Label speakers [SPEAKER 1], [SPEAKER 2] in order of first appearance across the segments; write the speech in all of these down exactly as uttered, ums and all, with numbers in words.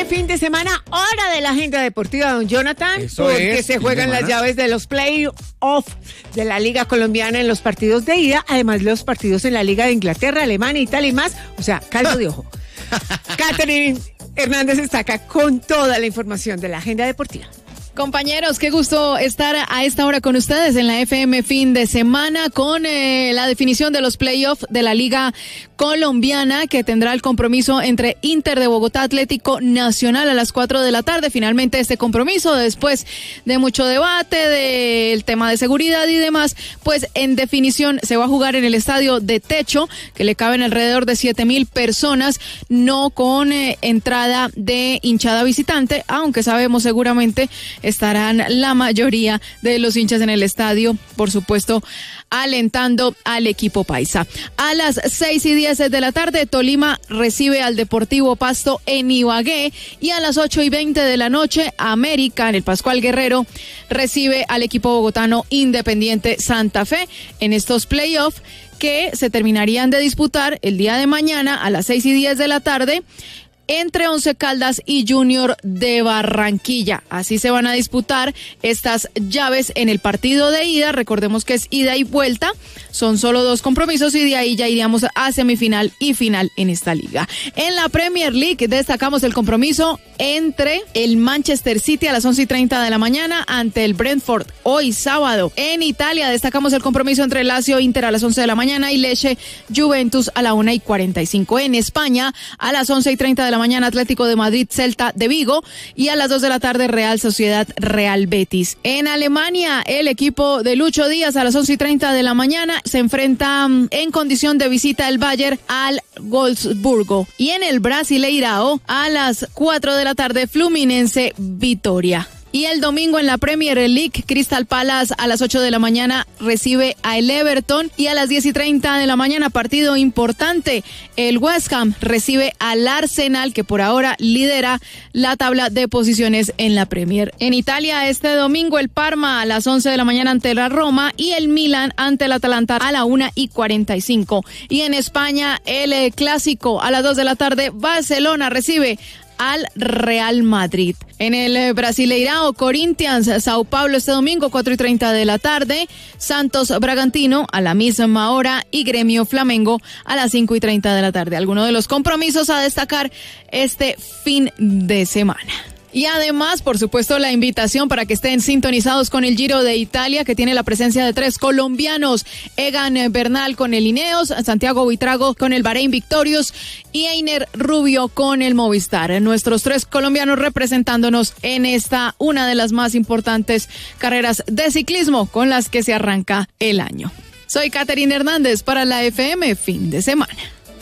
[SPEAKER 1] F M fin de semana, hora de la agenda deportiva, don Jonathan,
[SPEAKER 2] Eso
[SPEAKER 1] porque
[SPEAKER 2] es,
[SPEAKER 1] se juegan las llaves de los play-off de la Liga Colombiana en los partidos de ida, además los partidos en la Liga de Inglaterra, Alemania, Italia y más, o sea, caldo de ojo. Catherine Hernández está acá con toda la información de la agenda deportiva.
[SPEAKER 3] Compañeros, qué gusto estar a esta hora con ustedes en la F M fin de semana con eh, la definición de los playoffs de la Liga Colombiana, que tendrá el compromiso entre Inter de Bogotá, Atlético Nacional a las cuatro de la tarde. Finalmente este compromiso, después de mucho debate del tema de seguridad y demás, pues en definición se va a jugar en el estadio de techo, que le caben alrededor de siete mil personas, no con eh, entrada de hinchada visitante, aunque sabemos seguramente estarán la mayoría de los hinchas en el estadio, por supuesto, alentando al equipo paisa. A las seis y diez de la tarde, Tolima recibe al Deportivo Pasto en Ibagué, y a las ocho y veinte de la noche, América, en el Pascual Guerrero, recibe al equipo bogotano Independiente Santa Fe en estos playoffs que se terminarían de disputar el día de mañana a las seis y diez de la tarde entre Once Caldas y Junior de Barranquilla. Así se van a disputar estas llaves en el partido de ida. Recordemos que es ida y vuelta. Son solo dos compromisos y de ahí ya iríamos a semifinal y final en esta liga. En la Premier League destacamos el compromiso entre el Manchester City a las once y treinta de la mañana ante el Brentford hoy sábado. En Italia destacamos el compromiso entre Lazio Inter a las once de la mañana y Lecce Juventus a la una y cuarenta y cinco. En España a las once y treinta de la mañana Atlético de Madrid Celta de Vigo, y a las dos de la tarde Real Sociedad Real Betis. En Alemania el equipo de Lucho Díaz a las once y treinta de la mañana se enfrenta en condición de visita el Bayern al Wolfsburgo, y en el Brasileirao a las cuatro de la tarde Fluminense Vitória. Y el domingo en la Premier League, Crystal Palace a las ocho de la mañana recibe a el Everton, y a las diez y treinta de la mañana, partido importante, el West Ham recibe al Arsenal, que por ahora lidera la tabla de posiciones en la Premier. En Italia este domingo el Parma a las once de la mañana ante la Roma, y el Milan ante el Atalanta a la una y cuarenta y cinco. Y en España el eh, clásico a las dos de la tarde, Barcelona recibe al Real Madrid. En el Brasileirao, Corinthians, Sao Paulo este domingo, cuatro y treinta de la tarde, Santos Bragantino a la misma hora, y Gremio Flamengo a las cinco y treinta de la tarde. Algunos de los compromisos a destacar este fin de semana. Y además, por supuesto, la invitación para que estén sintonizados con el Giro de Italia, que tiene la presencia de tres colombianos: Egan Bernal con el Ineos, Santiago Buitrago con el Bahrein Victorious y Einer Rubio con el Movistar. Nuestros tres colombianos representándonos en esta, una de las más importantes carreras de ciclismo con las que se arranca el año. Soy Catherine Hernández para la F M fin de semana.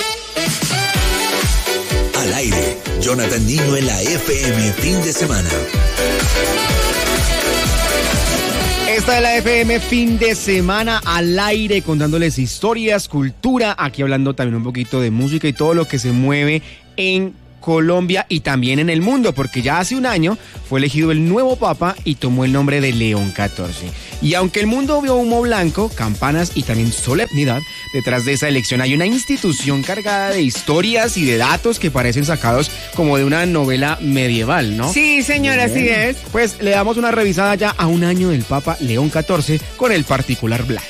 [SPEAKER 4] Al aire, Jonathan Niño en la F M fin de semana.
[SPEAKER 2] Esta es la F M fin de semana al aire, contándoles historias, cultura, aquí hablando también un poquito de música y todo lo que se mueve en Colombia y también en el mundo, porque ya hace un año fue elegido el nuevo Papa y tomó el nombre de León catorce. Y aunque el mundo vio humo blanco, campanas y también solemnidad, detrás de esa elección hay una institución cargada de historias y de datos que parecen sacados como de una novela medieval, ¿no?
[SPEAKER 1] Sí, señora, así es.
[SPEAKER 2] Pues le damos una revisada ya a un año del Papa León catorce con el particular Vlad.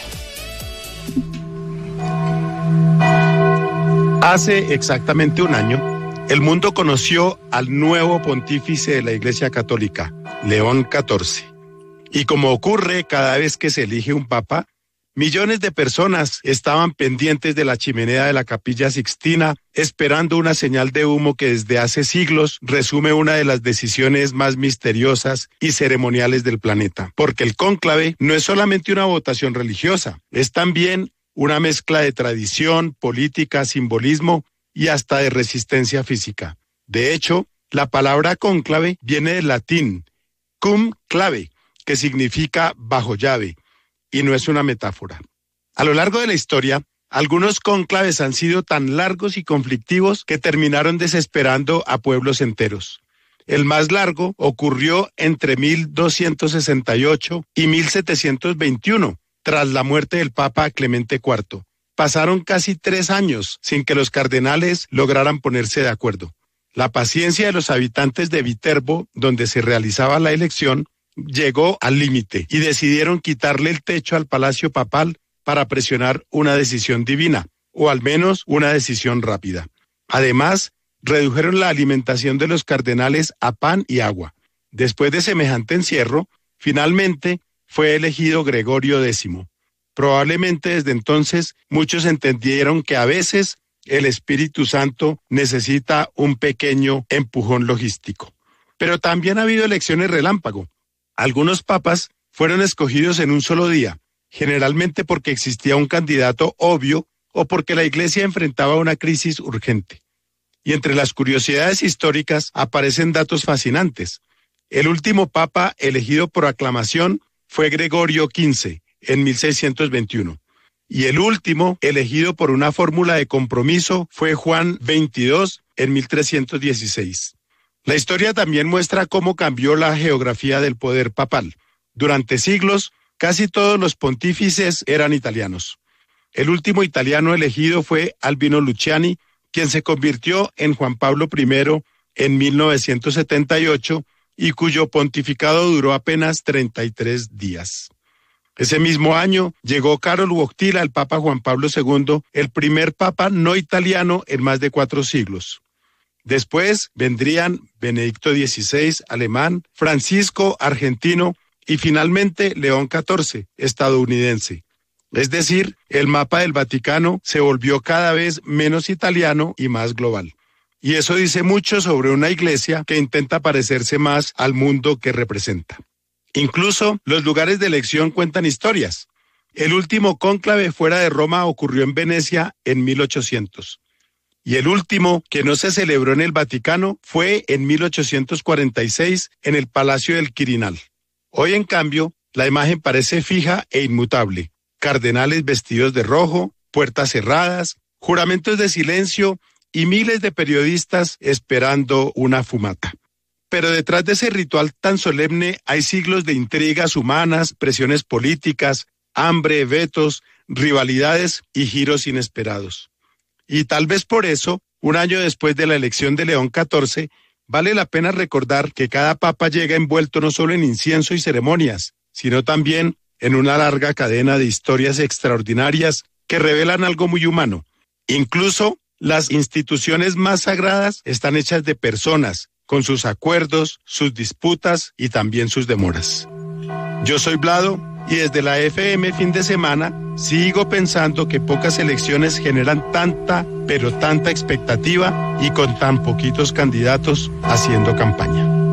[SPEAKER 5] Hace exactamente un año, el mundo conoció al nuevo pontífice de la Iglesia Católica, León catorce. Y como ocurre cada vez que se elige un papa, millones de personas estaban pendientes de la chimenea de la Capilla Sixtina, esperando una señal de humo que desde hace siglos resume una de las decisiones más misteriosas y ceremoniales del planeta. Porque el cónclave no es solamente una votación religiosa, es también una mezcla de tradición, política, simbolismo y hasta de resistencia física. De hecho, la palabra cónclave viene del latín cum clave, que significa bajo llave, y no es una metáfora. A lo largo de la historia, algunos cónclaves han sido tan largos y conflictivos que terminaron desesperando a pueblos enteros. El más largo ocurrió entre mil doscientos sesenta y ocho y mil setecientos veintiuno, tras la muerte del Papa Clemente cuarto. Pasaron casi tres años sin que los cardenales lograran ponerse de acuerdo. La paciencia de los habitantes de Viterbo, donde se realizaba la elección, llegó al límite y decidieron quitarle el techo al palacio papal para presionar una decisión divina, o al menos una decisión rápida. Además, redujeron la alimentación de los cardenales a pan y agua. Después de semejante encierro, finalmente fue elegido Gregorio décimo. Probablemente desde entonces muchos entendieron que a veces el Espíritu Santo necesita un pequeño empujón logístico. Pero también ha habido elecciones relámpago. Algunos papas fueron escogidos en un solo día, generalmente porque existía un candidato obvio o porque la Iglesia enfrentaba una crisis urgente. Y entre las curiosidades históricas aparecen datos fascinantes. El último papa elegido por aclamación fue Gregorio quince, en mil seiscientos veintiuno. Y el último elegido por una fórmula de compromiso fue Juan veintidós, en mil trescientos dieciséis. La historia también muestra cómo cambió la geografía del poder papal. Durante siglos, casi todos los pontífices eran italianos. El último italiano elegido fue Albino Luciani, quien se convirtió en Juan Pablo primero en mil novecientos setenta y ocho y cuyo pontificado duró apenas treinta y tres días. Ese mismo año llegó Karol Wojtyła, el Papa Juan Pablo segundo, el primer papa no italiano en más de cuatro siglos. Después vendrían Benedicto dieciséis, alemán, Francisco, argentino, y finalmente León catorce, estadounidense. Es decir, el mapa del Vaticano se volvió cada vez menos italiano y más global. Y eso dice mucho sobre una iglesia que intenta parecerse más al mundo que representa. Incluso los lugares de elección cuentan historias. El último cónclave fuera de Roma ocurrió en Venecia en mil ochocientos. Y el último que no se celebró en el Vaticano fue en mil ochocientos cuarenta y seis en el Palacio del Quirinal. Hoy, en cambio, la imagen parece fija e inmutable. Cardenales vestidos de rojo, puertas cerradas, juramentos de silencio y miles de periodistas esperando una fumata. Pero detrás de ese ritual tan solemne hay siglos de intrigas humanas, presiones políticas, hambre, vetos, rivalidades y giros inesperados. Y tal vez por eso, un año después de la elección de León catorce, vale la pena recordar que cada papa llega envuelto no solo en incienso y ceremonias, sino también en una larga cadena de historias extraordinarias que revelan algo muy humano. Incluso las instituciones más sagradas están hechas de personas, con sus acuerdos, sus disputas y también sus demoras. Yo soy Vlado y desde la F M Fin de Semana sigo pensando que pocas elecciones generan tanta, pero tanta expectativa y con tan poquitos candidatos haciendo campaña.